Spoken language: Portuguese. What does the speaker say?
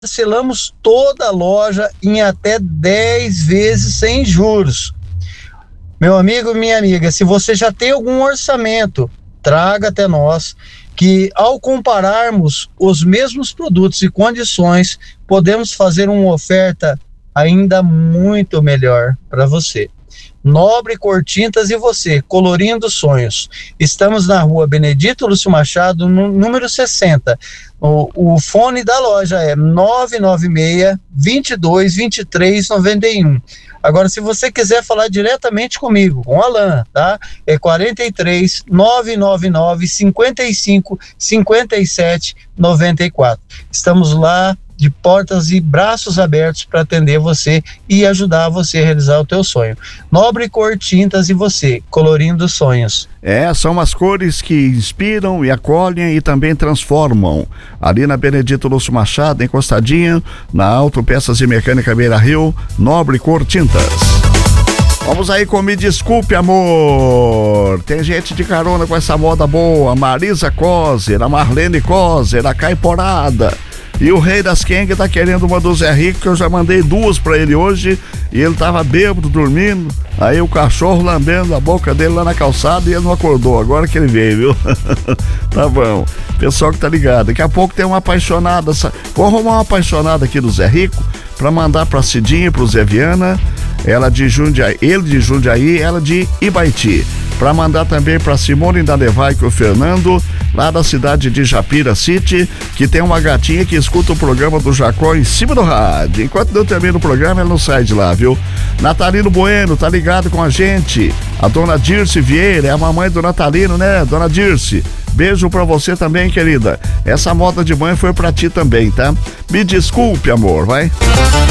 Parcelamos toda a loja em até 10 vezes sem juros. Meu amigo, minha amiga, se você já tem algum orçamento, traga até nós, que ao compararmos os mesmos produtos e condições, podemos fazer uma oferta ainda muito melhor para você. Nobre Cor Tintas e você, colorindo sonhos. Estamos na rua Benedito Lúcio Machado, no número 60. O fone da loja é 996 22 23 91. Agora, se você quiser falar diretamente comigo, com o Alan, tá? É 43 999 55 57 94. Estamos lá de portas e braços abertos para atender você e ajudar você a realizar o teu sonho. Nobre Cor Tintas e você, colorindo sonhos. São as cores que inspiram e acolhem e também transformam. Ali na Benedito Lúcio Machado, encostadinha, na Autopeças e Mecânica Beira Rio, Nobre Cor Tintas. Vamos aí com Me Desculpe, Amor. Tem gente de carona com essa moda boa. Marisa Coser, a Marlene Coser, a Caiporada. E o Rei das Quengue tá querendo uma do Zé Rico, que eu já mandei 2 pra ele hoje, e ele tava bêbado, dormindo, aí o cachorro lambendo a boca dele lá na calçada e ele não acordou, agora que ele veio, viu? Tá bom, pessoal que tá ligado, daqui a pouco tem uma apaixonada, vou arrumar uma apaixonada aqui do Zé Rico, pra mandar pra Cidinha e pro Zé Viana, ela de Jundiaí, ele de Jundiaí, ela de Ibaiti. Para mandar também para Simone da Levai e o Fernando, lá da cidade de Japira City, que tem uma gatinha que escuta o programa do Jacó em cima do rádio. Enquanto eu termino o programa, ela não sai de lá, viu? Natalino Bueno, tá ligado com a gente. A dona Dirce Vieira, é a mamãe do Natalino, né, dona Dirce? Beijo pra você também, querida. Essa moda de mãe foi pra ti também, tá? Me desculpe, amor, vai.